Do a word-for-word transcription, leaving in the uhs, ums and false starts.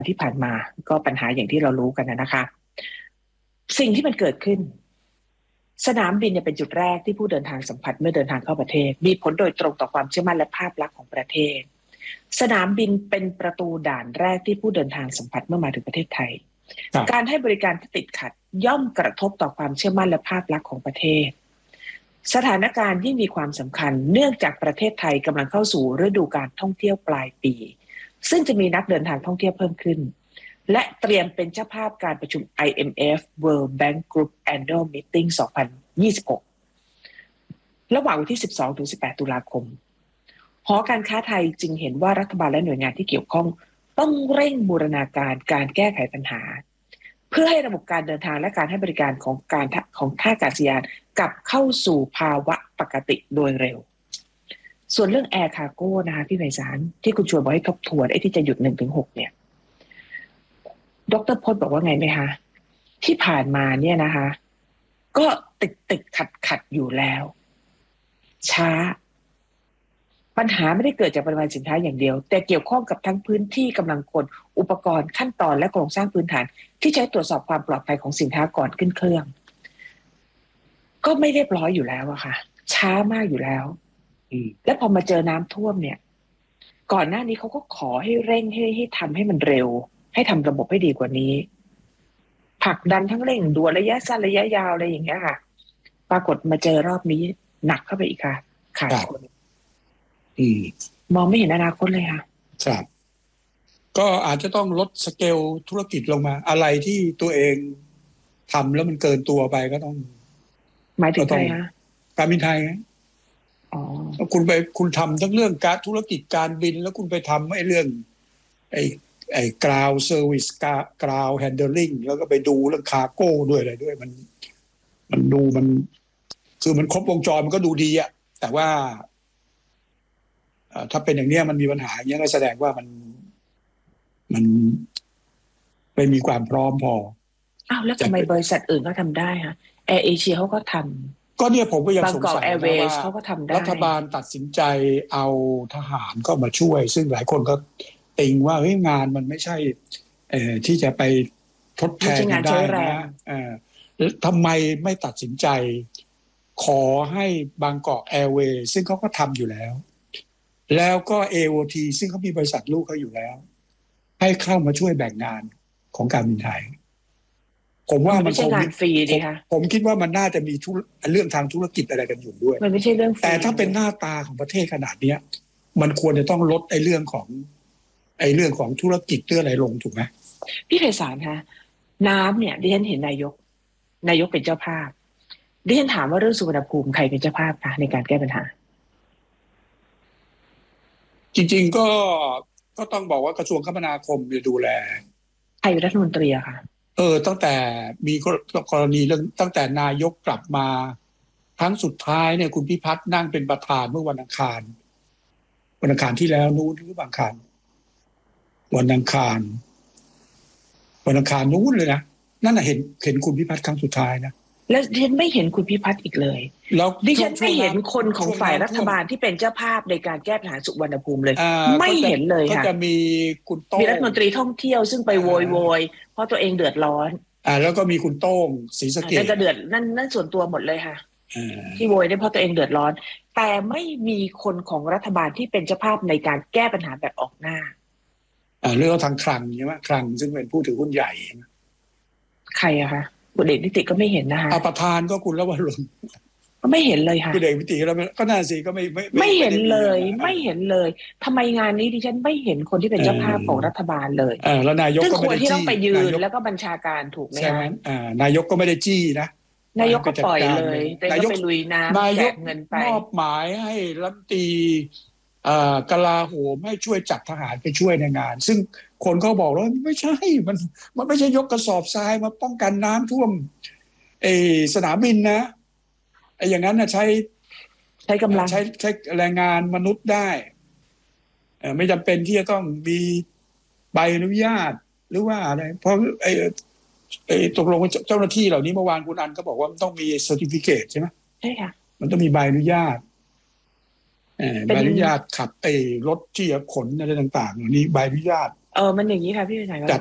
ที่ผ่านมาก็ปัญหาอย่างที่เรารู้กันนะคะสิ่งที่มันเกิดขึ้นสนามบินเนี่ยเป็นจุดแรกที่ผู้เดินทางสัมผัสเมื่อเดินทางเข้าประเทศมีผลโดยตรงต่อความเชื่อมั่นและภาพลักษณ์ของประเทศสนามบินเป็นประตูด่านแรกที่ผู้เดินทางสัมผัสเมื่อมาถึงประเทศไทยการให้บริการที่ติดขัดย่อมกระทบต่อความเชื่อมั่นและภาพลักษณ์ของประเทศสถานการณ์ยิ่งมีความสำคัญเนื่องจากประเทศไทยกำลังเข้าสู่ฤดูการท่องเที่ยวปลายปีซึ่งจะมีนักเดินทางท่องเที่ยวเพิ่มขึ้นและเตรียมเป็นเจ้าภาพการประชุม ไอ เอ็ม เอฟ World Bank Group Annual Meeting สองพันยี่สิบหกระหว่างวันที่ สิบสองถึงสิบแปด ตุลาคมหอการค้าไทยจึงเห็นว่ารัฐบาลและหน่วยงานที่เกี่ยวข้องต้องเร่งบูรณาการการแก้ไขปัญหาเพื่อให้ระบบการเดินทางและการให้บริการของการของท่าอากาศยานกลับเข้าสู่ภาวะปกติโดยเร็วส่วนเรื่อง Air Cargo นะคะพี่ไพศาลที่คุณชวนบอกให้ทบทวนไอ้ที่จะหยุด หนึ่งถึงหก เนี่ยดร.พจน์บอกว่าไงไหมคะที่ผ่านมาเนี่ยนะคะก็ติดติดขัดขัดอยู่แล้วช้าปัญหาไม่ได้เกิดจากปริมาณสินค้าอย่างเดียวแต่เกี่ยวข้องกับทั้งพื้นที่กำลังคนอุปกรณ์ขั้นตอนและโครงสร้างพื้นฐานที่ใช้ตรวจสอบความปลอดภัยของสินค้าก่อนขึ้นเครื่องก็ไม่เรียบร้อยอยู่แล้วอะค่ะช้ามากอยู่แล้วและพอมาเจอน้ำท่วมเนี่ยก่อนหน้านี้เขาก็ขอให้เร่งให้ให้ทำให้มันเร็วให้ทำระบบให้ดีกว่านี้ผลักดันทั้งเร่งด่วนระยะสั้นระยะยาวอะไรอย่างเงี้ยค่ะปรากฏมาเจอรอบนี้หนักเข้าไปอีกค่ะขาดคนมองไม่เห็นอนาคตเลยค่ะครับก็อาจจะต้องลดสเกลธุรกิจลงมาอะไรที่ตัวเองทำแล้วมันเกินตัวไปก็ต้องหมายถึงใครคะการบินไทยอ๋อคุณไปคุณทำทั้งเรื่องการธุรกิจการบินแล้วคุณไปทำไอ้เรื่องไอ้ไอ้ ground service ground handling แล้วก็ไปดูเรื่องคาร์โก้ด้วยอะไรด้วยมันมันดูมันคือมันครบวงจรมันก็ดูดีอะแต่ว่าถ้าเป็นอย่างนี้มันมีปัญหาอย่างนี้ก็แสดงว่ามันมันไม่มีความพร้อมพออ้าวแล้วทำไมบริษัทอื่นก็ทำได้ฮะแอร์เอเชียเขาก็ทำก็เนี่ยผมก็ยังสงสัยว่ารัฐบาลตัดสินใจเอาทหารก็มาช่วยซึ่งหลายคนก็ติงว่าเฮ้ยงานมันไม่ใช่เอ่อที่จะไปทดแทนได้นะเอ่อทำไมไม่ตัดสินใจขอให้บางกอกแอร์เวย์ซึ่งเขาก็ทำอยู่แล้วแล้วก็ เอ โอ ที ซึ่งเขามีบริษัทลูกเขาอยู่แล้วให้เข้ามาช่วยแบ่งงานของการบินไทยผมว่ามันคงฟรีดีค่ะผมคิดว่ามันน่าจะมีเรื่องทางธุรกิจอะไรกันอยู่ด้วยมันไม่ใช่เรื่องแต่ถ้าเป็นหน้าตาของประเทศขนาดนี้มันควรจะต้องลดไอ้เรื่องของไอ้เรื่องของธุรกิจเรื่องอะไรลงถูกไหมพี่ไพศาลคะน้ำเนี่ยดิฉันเห็นนายกนายกเป็นเจ้าภาพดิฉันถามว่าเรื่องสุวรรณภูมิใครเป็นเจ้าภาพคะในการแก้ปัญหาจริงๆก็ก็ต้องบอกว่ากระทรวงคมนาคมจะดูแลใครเป็นรัฐมนตรีอะคะเออตั้งแต่มีกรณีเรื่องตั้งแต่นายกกลับมาครั้งสุดท้ายเนี่ยคุณพิพัฒน์นั่งเป็นประธานเมื่อวันอังคารวันอังคารที่แล้วนู้นหรือวันอังคารวันอังคารวันอังคารนู้นเลยนะนั่นน่ะเห็นเห็นคุณพิพัฒน์ครั้งสุดท้ายนะแล้วดิฉันไม่เห็นคุณพิพัฒน์อีกเลยแล้วดิฉันไม่เห็นคนของฝ่ายรัฐบาลที่เป็นเจ้าภาพในการแก้ปัญหาสุวรรณภูมิเลยไม่เห็นเลยค่ะก็จะมีคุณโต้งมีรัฐมนตรีท่องเที่ยวซึ่งไปโวยโวยเพราะตัวเองเดือดร้อนอ่าแล้วก็มีคุณโต้งศรีสะเกษนั่นก็เดือดนั่นนั่นส่วนตัวหมดเลยค่ะที่โวยได้เพราะตัวเองเดือดร้อนแต่ไม่มีคนของรัฐบาลที่เป็นเจ้าภาพในการแก้ปัญหาแบบออกหน้าอ่าเรื่องทางคลังใช่ไหมคลังซึ่งเป็นผู้ถือหุ้นใหญ่ใครอะคะคุณเอกนิติก็ไม่เห็นนะคะประธานก็คุณละวรนก็ไม่เห็นเลยค่ะคุณเอกนิติแล้วก็น่าสิก็ไม่ไม่ไม่เห็นเลยไม่เห็นเลยทำไมงานนี้ดิฉันไม่เห็นคนที่เป็นเจ้าภาพของรัฐบาลเลยอ่าแล้วนายกก็ไม่ได้จี้ซึ่งควรที่ต้องไปยืนแล้วก็บัญชาการถูกไหมคะอ่านายกก็ไม่ได้จี้นะนายกก็ปล่อยเลยนายกไปลุยน้ำแจกเงินไปมอบหมายให้รัฐมนตรีกลาโหมให้ช่วยจัดทหารไปช่วยในงานซึ่งคนก็บอกว่าไม่ใช่มันมันไม่ใช่ยกกระสอบทรายมาป้องกันน้ำท่วมไอ้สนามบินนะไอ้อย่างนั้นนะใช้ใช้กำลังใช้ใช้แรงงานมนุษย์ได้ไม่จำเป็นที่จะต้องมีใบอนุญาตหรือว่าอะไรเพราะไอ้ไอ้ตกลงเจ้าหน้าที่เหล่านี้เมื่อวานคุณอันก็บอกว่ามันต้องมีเซอร์ติฟิเคตใช่ไหมใช่ค่ะมันต้องมีใบอนุญาตใบอนุญาตขับไอ้รถที่จะขนอะไรต่างๆเหล่านี้ใบอนุญาตเออมันอย่างนี้ค่ะพี่วินัยจัด